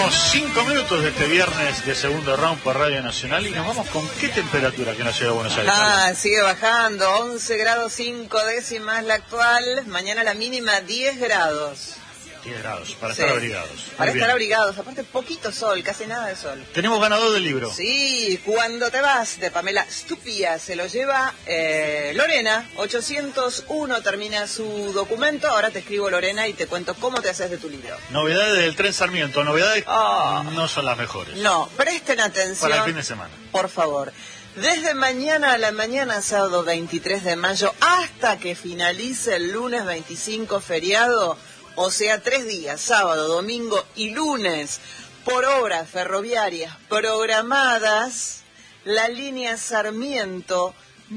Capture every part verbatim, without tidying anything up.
últimos cinco minutos de este viernes de segundo round por Radio Nacional y nos vamos con qué temperatura que en la ciudad de Buenos Aires. Ah, sigue bajando, once grados cinco décimas la actual, mañana la mínima diez grados. diez grados, para Sí. estar abrigados. Muy Para bien. estar abrigados, aparte poquito sol, casi nada de sol. Tenemos ganador del libro. Sí, Cuando te vas, de Pamela Stupia, se lo lleva eh, Lorena, ochocientos uno termina su documento, ahora te escribo Lorena y te cuento cómo te haces de tu libro. Novedades del Tren Sarmiento, novedades Oh. no son las mejores. No, presten atención. Para el fin de semana. Por favor. Desde mañana a la mañana, sábado veintitrés de mayo, hasta que finalice el lunes veinticinco feriado, o sea, tres días, sábado, domingo y lunes, por obras ferroviarias programadas, la línea Sarmiento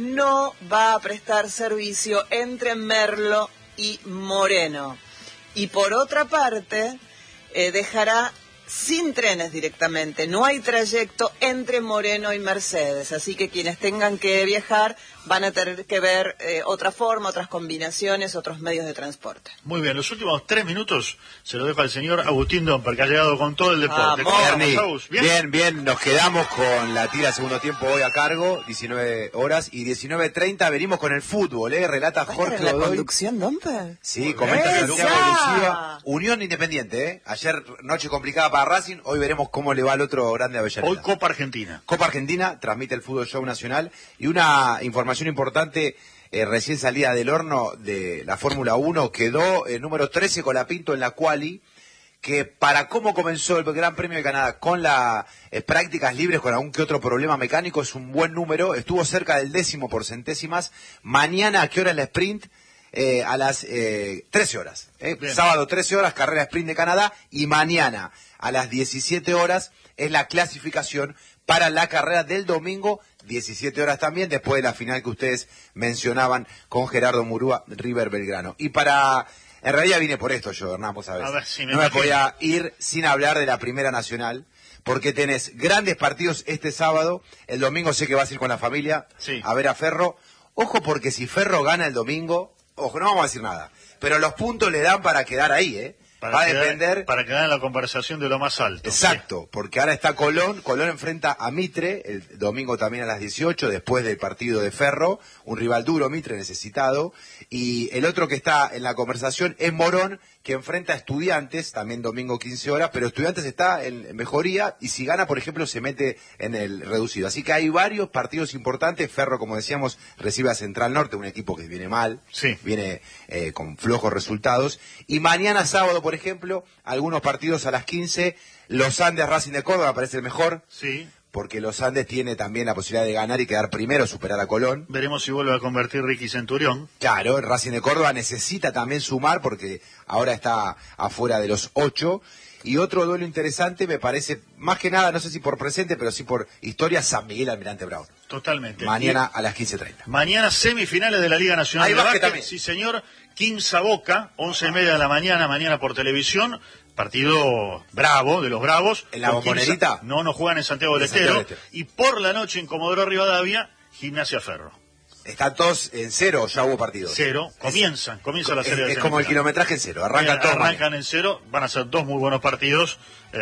no va a prestar servicio entre Merlo y Moreno. Y por otra parte, eh, dejará sin trenes directamente, no hay trayecto entre Moreno y Mercedes, así que quienes tengan que viajar van a tener que ver eh, otra forma, otras combinaciones, otros medios de transporte. Muy bien, los últimos tres minutos se lo dejo al señor Agustín Domper, que ha llegado con todo el deporte. Vamos. ¿Cómo estamos, Ernie, Agus? ¿Bien? bien, bien, nos quedamos con la tira segundo tiempo hoy a cargo, diecinueve horas y diecinueve treinta venimos con el fútbol, ¿eh? Relata Jorge ¿En la Godoy. conducción, Domper? Sí, comenta ¡Esa! Santiago Lucía. Unión Independiente, ¿eh? Ayer noche complicada para Racing, hoy veremos cómo le va al otro grande Avellaneda. Hoy Copa Argentina. Copa Argentina transmite el Fútbol Show Nacional y una información importante, eh, recién salida del horno de la Fórmula uno, quedó el número trece con la Pinto en la quali, que para cómo comenzó el Gran Premio de Canadá con las eh, prácticas libres, con algún que otro problema mecánico, es un buen número, estuvo cerca del décimo por centésimas. Mañana, ¿a qué hora es la sprint? Eh, a las eh, trece horas, eh. Sábado trece horas, carrera sprint de Canadá, y mañana a las diecisiete horas es la clasificación para la carrera del domingo, diecisiete horas también, después de la final que ustedes mencionaban con Gerardo Murúa, River Belgrano. Y para... En realidad vine por esto yo, Hernán, vos sabés. A ver, si me no me imagino. podía ir sin hablar de la Primera Nacional, porque tenés grandes partidos este sábado, el domingo sé que vas a ir con la familia Sí. a ver a Ferro. Ojo, porque si Ferro gana el domingo, ojo, no vamos a decir nada, pero los puntos le dan para quedar ahí, ¿eh? Para Va a quedar, depender... para quedar en la conversación de lo más alto. Exacto, porque ahora está Colón, Colón enfrenta a Mitre, el domingo también a las dieciocho, después del partido de Ferro, un rival duro, Mitre necesitado, y el otro que está en la conversación es Morón, que enfrenta a Estudiantes, también domingo quince horas, pero Estudiantes está en mejoría, y si gana, por ejemplo, se mete en el reducido. Así que hay varios partidos importantes. Ferro, como decíamos, recibe a Central Norte, un equipo que viene mal, Sí. viene eh, con flojos resultados, y mañana sábado, por ejemplo, algunos partidos a las quince, Los Andes Racing de Córdoba parece el mejor, Sí. porque Los Andes tiene también la posibilidad de ganar y quedar primero, superar a Colón. Veremos si vuelve a convertir Ricky Centurión. Claro, el Racing de Córdoba necesita también sumar porque ahora está afuera de los ocho. Y otro duelo interesante me parece, más que nada, no sé si por presente, pero sí por historia, San Miguel Almirante Brown. Totalmente. Mañana a las quince treinta. Mañana semifinales de la Liga Nacional Hay de básquet Básquet. también. Sí, señor. Quinza Boca, once y media de la mañana, mañana por televisión. Partido bravo, de los bravos. ¿En la Con Bombonera? Quinza- No, no juegan en Santiago del En Santiago Estero. del Estero. Y por la noche en Comodoro Rivadavia, Gimnasia Ferro. Están todos en cero, ya hubo partidos. Cero. Comienzan, comienza la Es, serie de es como el semifinales. kilometraje en cero, arrancan Eh, todos mañana. Arrancan en cero, van a ser dos muy buenos partidos.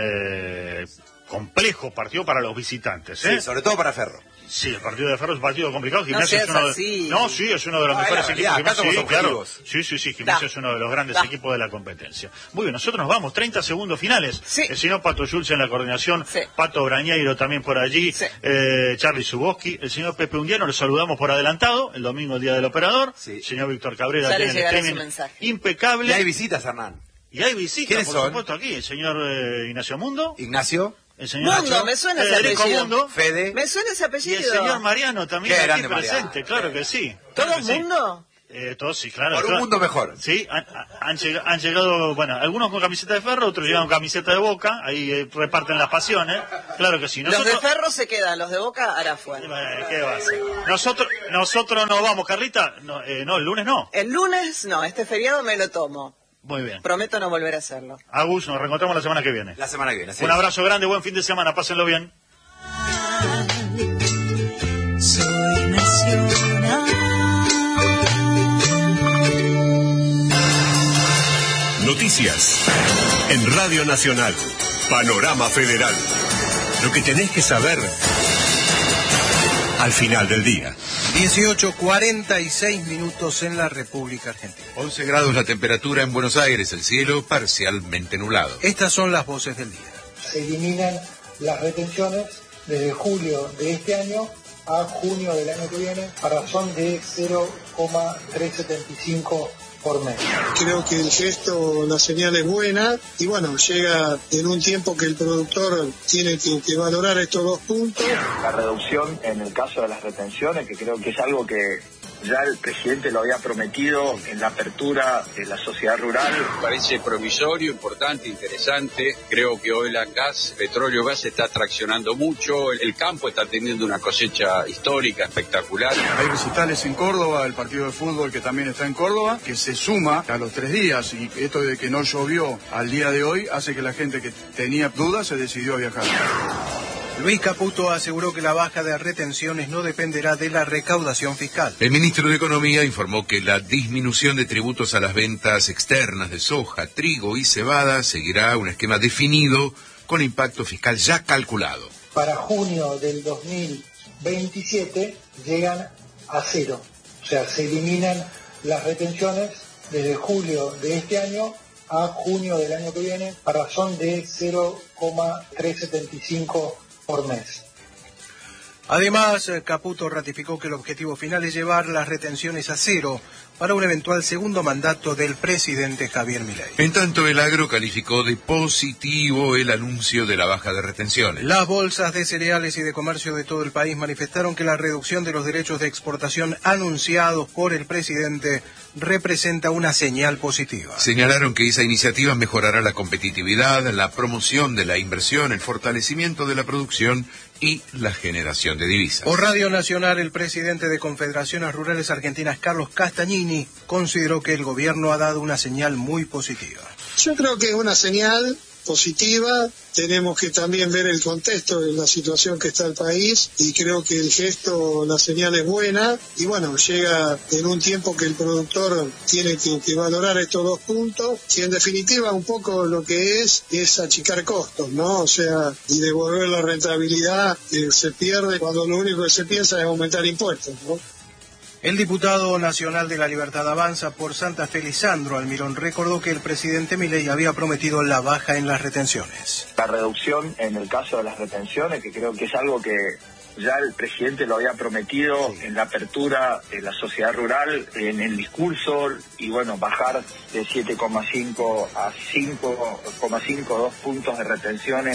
Eh, complejo partido para los visitantes. ¿eh? Sí, sobre todo para Ferro. Sí, el partido de Ferro es un partido complicado. No Gimnasia seas es uno de... así. No, sí, es uno de los Ah, mejores es la equipos. realidad, acá Gimnasia, somos sí, claro. objetivos. Sí, sí, sí, Gimnasia Da. es uno de los grandes Da. equipos de la competencia. Muy bien, nosotros nos vamos, treinta segundos finales. Sí. El señor Pato Schulz en la coordinación, Sí. Pato Brañeiro también por allí, Sí. eh, Charlie Zuboski, el señor Pepe Undiano, le saludamos por adelantado, el domingo, el día del operador. Sí. El señor Víctor Cabrera Ya tiene le el llegará streaming su mensaje. impecable. Y hay visitas, Hernán. Y hay visitas, ¿Quiénes por son? supuesto, aquí. El señor eh, Ignacio Mundo, Ignacio, el señor Mundo, Nacho, me suena ese Federico apellido. Mundo, Fede. Me suena ese y apellido. el señor Mariano también Qué aquí grande Mariano. presente, claro que sí. ¿Todo Claro el que sí. mundo? Eh, todos sí, claro. Por un claro. mundo mejor. Sí, han, han llegado, han llegado, bueno, algunos con camiseta de Ferro, otros llegan con camiseta de Boca, ahí eh, reparten las pasiones, claro que sí. Los de Nosotros, Ferro se quedan, los de Boca hará fuera. Eh, ¿qué va a hacer? Nosotros, nosotros nos vamos, Carlita, no, eh, no, el lunes no. El lunes, no, este feriado me lo tomo. Muy bien. Prometo no volver a hacerlo. Agus, nos reencontramos la semana que viene. La semana que viene. así Un es. abrazo grande, buen fin de semana, pásenlo bien. Soy nacional. Noticias en Radio Nacional. Panorama Federal. Lo que tenés que saber al final del día. dieciocho cuarenta y seis minutos en la República Argentina. once grados la temperatura en Buenos Aires, el cielo parcialmente nublado. Estas son las voces del día. Se eliminan las retenciones desde julio de este año a junio del año que viene a razón de cero coma trescientos setenta y cinco por mes. Creo que el gesto, la señal es buena y bueno, llega en un tiempo que el productor tiene que, que valorar estos dos puntos. La reducción en el caso de las retenciones, que creo que es algo que ya el presidente lo había prometido en la apertura de la sociedad rural. Parece provisorio, importante, interesante. Creo que hoy la gas, petróleo gas está traccionando mucho. El campo está teniendo una cosecha histórica, espectacular. Hay recitales en Córdoba, el partido de fútbol que también está en Córdoba, que se suma a los tres días. Y esto de que no llovió al día de hoy hace que la gente que tenía dudas se decidió a viajar. Luis Caputo aseguró que la baja de retenciones no dependerá de la recaudación fiscal. El ministro de Economía informó que la disminución de tributos a las ventas externas de soja, trigo y cebada seguirá un esquema definido con impacto fiscal ya calculado. Para junio del dos mil veintisiete llegan a cero, o sea, se eliminan las retenciones desde julio de este año a junio del año que viene a razón de cero coma trescientos setenta y cinco por mes. Además, Caputo ratificó que el objetivo final es llevar las retenciones a cero para un eventual segundo mandato del presidente Javier Milei. En tanto, el agro calificó de positivo el anuncio de la baja de retenciones. Las bolsas de cereales y de comercio de todo el país manifestaron que la reducción de los derechos de exportación anunciados por el presidente representa una señal positiva. Señalaron que esa iniciativa mejorará la competitividad, la promoción de la inversión, el fortalecimiento de la producción y la generación de divisas. Por Radio Nacional, el presidente de Confederaciones Rurales Argentinas, Carlos Castagnini, consideró que el gobierno ha dado una señal muy positiva. Yo creo que es una señal positiva, tenemos que también ver el contexto de la situación que está el país y creo que el gesto, la señal es buena y bueno, llega en un tiempo que el productor tiene que, que valorar estos dos puntos, que en definitiva un poco lo que es es achicar costos, ¿no? O sea, y devolver la rentabilidad que se pierde cuando lo único que se piensa es aumentar impuestos, ¿no? El diputado nacional de la Libertad Avanza por Santa Fe, Lisandro Almirón, recordó que el presidente Milei había prometido la baja en las retenciones. La reducción en el caso de las retenciones, que creo que es algo que ya el presidente lo había prometido en la apertura de la sociedad rural, en el discurso, y bueno, bajar de siete coma cinco a cinco coma cinco, dos puntos de retenciones.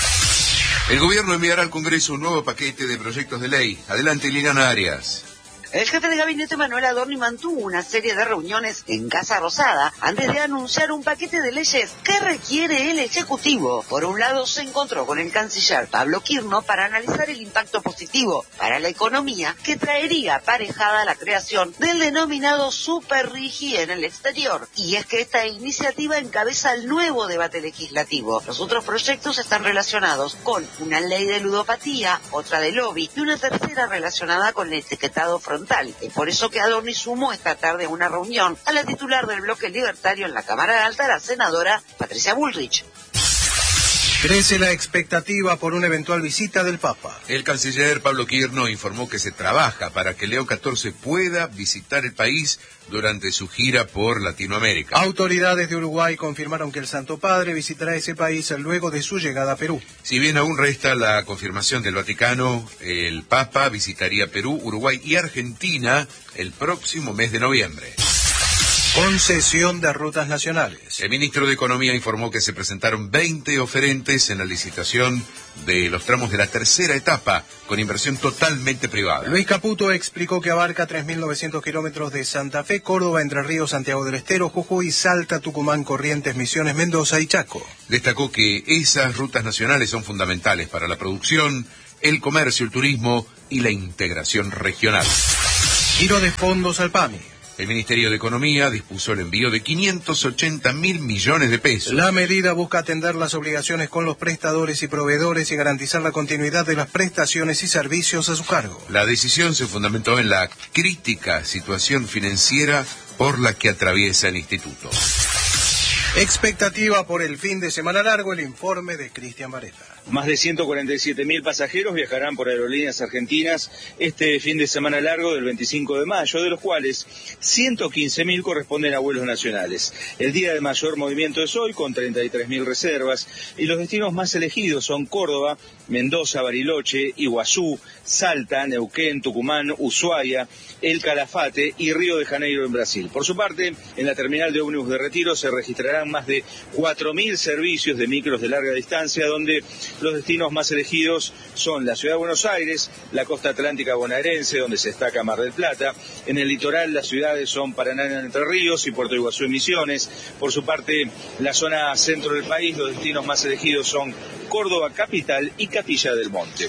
El gobierno enviará al Congreso un nuevo paquete de proyectos de ley. Adelante, Liliana Arias. El jefe de gabinete Manuel Adorni mantuvo una serie de reuniones en Casa Rosada antes de anunciar un paquete de leyes que requiere el Ejecutivo. Por un lado, se encontró con el canciller Pablo Quirno para analizar el impacto positivo para la economía que traería aparejada la creación del denominado Super Rigi en el exterior. Y es que esta iniciativa encabeza el nuevo debate legislativo. Los otros proyectos están relacionados con una ley de ludopatía, otra de lobby y una tercera relacionada con el etiquetado frontal. Es por eso que Adorni sumó esta tarde a una reunión a la titular del bloque libertario en la Cámara Alta, la senadora Patricia Bullrich. Crece la expectativa por una eventual visita del Papa. El canciller Pablo Quirno informó que se trabaja para que Leo catorce pueda visitar el país durante su gira por Latinoamérica. Autoridades de Uruguay confirmaron que el Santo Padre visitará ese país luego de su llegada a Perú. Si bien aún resta la confirmación del Vaticano, el Papa visitaría Perú, Uruguay y Argentina el próximo mes de noviembre. Concesión de rutas nacionales. El ministro de Economía informó que se presentaron veinte oferentes en la licitación de los tramos de la tercera etapa, con inversión totalmente privada. Luis Caputo explicó que abarca tres mil novecientos kilómetros de Santa Fe, Córdoba, Entre Ríos, Santiago del Estero, Jujuy, Salta, Tucumán, Corrientes, Misiones, Mendoza y Chaco. Destacó que esas rutas nacionales son fundamentales para la producción, el comercio, el turismo y la integración regional. Giro de fondos al PAMI. El Ministerio de Economía dispuso el envío de quinientos ochenta mil millones de pesos. La medida busca atender las obligaciones con los prestadores y proveedores y garantizar la continuidad de las prestaciones y servicios a su cargo. La decisión se fundamentó en la crítica situación financiera por la que atraviesa el instituto. Expectativa por el fin de semana largo, el informe de Cristian Varela. Más de ciento cuarenta y siete mil pasajeros viajarán por aerolíneas argentinas este fin de semana largo del veinticinco de mayo, de los cuales ciento quince mil corresponden a vuelos nacionales. El día de mayor movimiento es hoy, con treinta y tres mil reservas, y los destinos más elegidos son Córdoba, Mendoza, Bariloche, Iguazú, Salta, Neuquén, Tucumán, Ushuaia, El Calafate y Río de Janeiro en Brasil. Por su parte, en la terminal de ómnibus de Retiro se registrarán más de cuatro mil servicios de micros de larga distancia, donde los destinos más elegidos son la Ciudad de Buenos Aires, la costa atlántica bonaerense, donde se destaca Mar del Plata. En el litoral las ciudades son Paraná en Entre Ríos y Puerto Iguazú en Misiones. Por su parte, la zona centro del país, los destinos más elegidos son Córdoba capital y Capilla del Monte.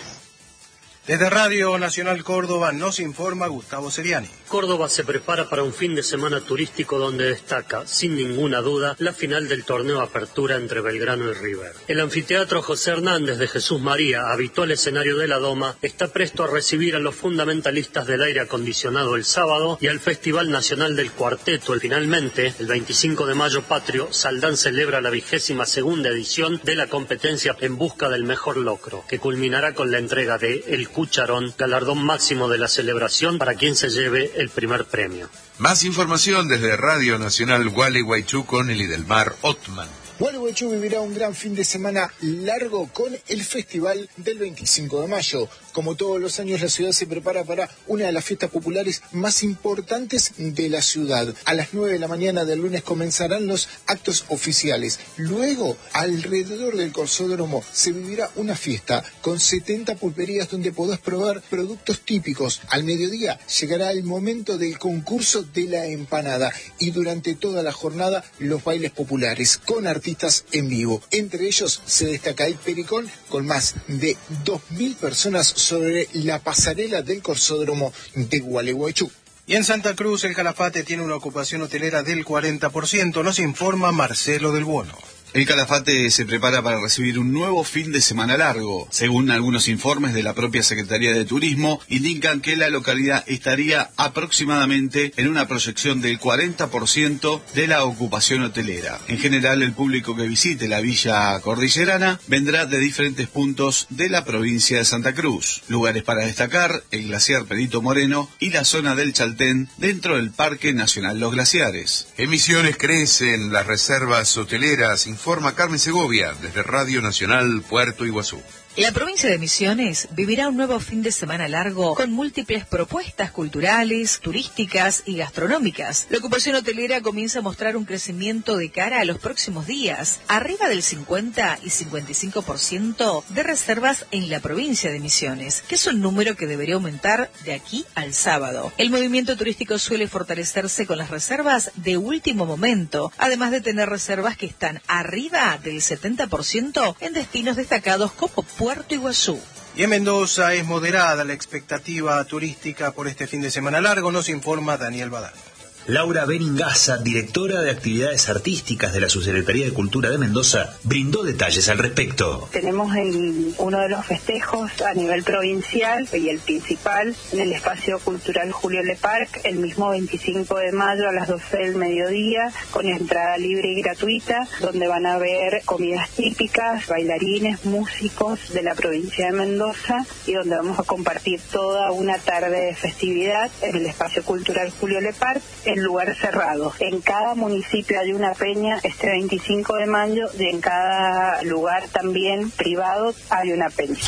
Desde Radio Nacional Córdoba nos informa Gustavo Seriani. Córdoba se prepara para un fin de semana turístico donde destaca, sin ninguna duda, la final del torneo Apertura entre Belgrano y River. El anfiteatro José Hernández de Jesús María, habitual escenario de la Doma, está presto a recibir a los fundamentalistas del aire acondicionado el sábado y al Festival Nacional del Cuarteto. Y finalmente, el veinticinco de mayo patrio, Saldán celebra la vigésima segunda edición de la competencia En Busca del Mejor Locro, que culminará con la entrega de El Cucharón, galardón máximo de la celebración para quien se lleve el primer premio. Más información desde Radio Nacional Gualeguaychú con el Idelmar Ottman. Gualeguaychú vivirá un gran fin de semana largo con el festival del veinticinco de mayo. Como todos los años, la ciudad se prepara para una de las fiestas populares más importantes de la ciudad. A las nueve de la mañana del lunes comenzarán los actos oficiales. Luego, alrededor del Corsódromo, se vivirá una fiesta con setenta pulperías donde podrás probar productos típicos. Al mediodía llegará el momento del concurso de la empanada y durante toda la jornada los bailes populares con artistas en vivo. Entre ellos se destaca el Pericón con más de dos mil personas sobre la pasarela del Corsódromo de Gualeguaychú. Y en Santa Cruz el Calafate tiene una ocupación hotelera del cuarenta por ciento, nos informa Marcelo del Buono. El Calafate se prepara para recibir un nuevo fin de semana largo. Según algunos informes de la propia Secretaría de Turismo, indican que la localidad estaría aproximadamente en una proyección del cuarenta por ciento de la ocupación hotelera. En general, el público que visite la Villa Cordillerana vendrá de diferentes puntos de la provincia de Santa Cruz. Lugares para destacar, el glaciar Perito Moreno y la zona del Chaltén dentro del Parque Nacional Los Glaciares. En Misiones crecen las reservas hoteleras, informa Carmen Segovia desde Radio Nacional Puerto Iguazú. La provincia de Misiones vivirá un nuevo fin de semana largo con múltiples propuestas culturales, turísticas y gastronómicas. La ocupación hotelera comienza a mostrar un crecimiento de cara a los próximos días, arriba del cincuenta y cincuenta y cinco por ciento de reservas en la provincia de Misiones, que es un número que debería aumentar de aquí al sábado. El movimiento turístico suele fortalecerse con las reservas de último momento, además de tener reservas que están arriba del setenta por ciento en destinos destacados como Puerto Iguazú. Y en Mendoza es moderada la expectativa turística por este fin de semana largo, nos informa Daniel Badán. Laura Beningaza, directora de Actividades Artísticas de la Subsecretaría de Cultura de Mendoza, brindó detalles al respecto. Tenemos el, uno de los festejos a nivel provincial y el principal en el Espacio Cultural Julio Le Parc, el mismo veinticinco de mayo a las doce del mediodía, con entrada libre y gratuita, donde van a haber comidas típicas, bailarines, músicos de la provincia de Mendoza y donde vamos a compartir toda una tarde de festividad en el Espacio Cultural Julio Le Parc, en lugar cerrado. En cada municipio hay una peña este veinticinco de mayo y en cada lugar también privado hay una peña.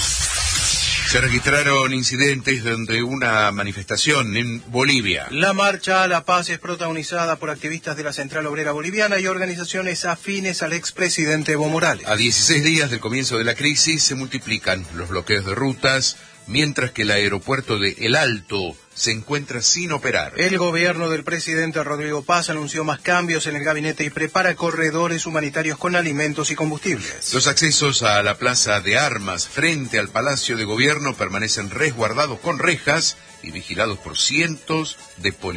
Se registraron incidentes durante una manifestación en Bolivia. La marcha a la paz es protagonizada por activistas de la Central Obrera Boliviana y organizaciones afines al expresidente Evo Morales. A dieciséis días del comienzo de la crisis se multiplican los bloqueos de rutas, mientras que el aeropuerto de El Alto se encuentra sin operar. El gobierno del presidente Rodrigo Paz anunció más cambios en el gabinete y prepara corredores humanitarios con alimentos y combustibles. Los accesos a la Plaza de Armas frente al Palacio de Gobierno permanecen resguardados con rejas y vigilados por cientos de policías.